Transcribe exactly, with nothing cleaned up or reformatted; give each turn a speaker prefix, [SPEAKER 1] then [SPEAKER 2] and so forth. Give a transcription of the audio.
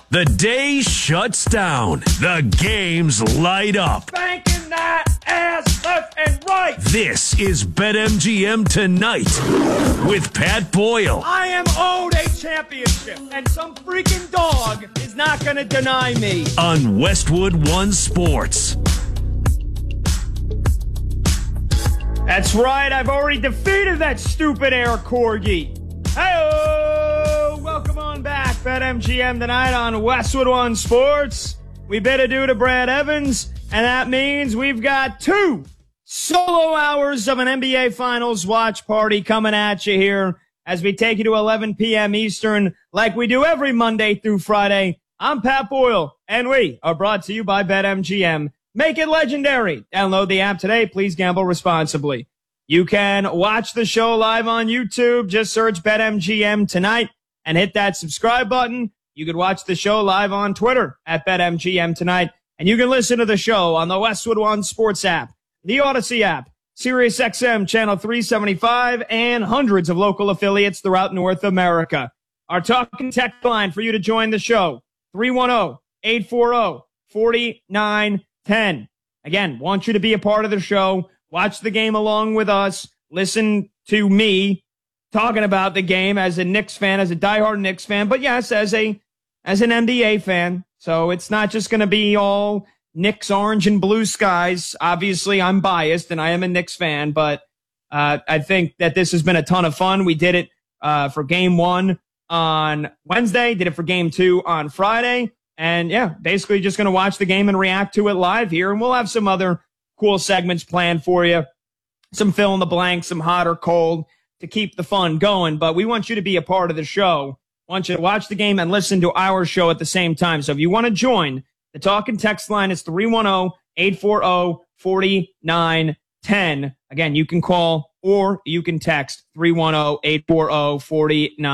[SPEAKER 1] The day shuts down. The games light up.
[SPEAKER 2] Banking that ass left and right.
[SPEAKER 1] This is BetMGM Tonight with Pat Boyle.
[SPEAKER 2] I am owed a championship, and some freaking dog is not going to deny me.
[SPEAKER 1] On Westwood One Sports.
[SPEAKER 2] That's right. I've already defeated that stupid air corgi. Hey-oh! Welcome on back. BetMGM Tonight on Westwood One Sports. We bid adieu to Brad Evans, and that means we've got two solo hours of an N B A Finals watch party coming at you here as we take you to eleven p.m. Eastern like we do every Monday through Friday. I'm Pat Boyle, and we are brought to you by BetMGM. Make it legendary. Download the app today. Please gamble responsibly. You can watch the show live on YouTube. Just search BetMGM Tonight and hit that subscribe button. You can watch the show live on Twitter at BetMGM Tonight. And you can listen to the show on the Westwood One Sports app, the Odyssey app, SiriusXM Channel three seventy-five, and hundreds of local affiliates throughout North America. Our talk and text line for you to join the show, three one zero, eight four zero, four nine one zero. Again, want you to be a part of the show. Watch the game along with us. Listen to me talking about the game as a Knicks fan, as a diehard Knicks fan, but yes, as a as an N B A fan. So it's not just going to be all Knicks orange and blue skies. Obviously, I'm biased and I am a Knicks fan, but uh, I think that this has been a ton of fun. We did it uh, for game one on Wednesday, did it for game two on Friday. And yeah, basically just going to watch the game and react to it live here. And we'll have some other cool segments planned for you. Some fill in the blank, some hot or cold to keep the fun going. But we want you to be a part of the show. Want you to watch the game and listen to our show at the same time. So if you want to join, the talk and text line is three one zero, eight four zero, four nine one zero. Again, you can call or you can text three one zero, eight four zero, four nine one zero.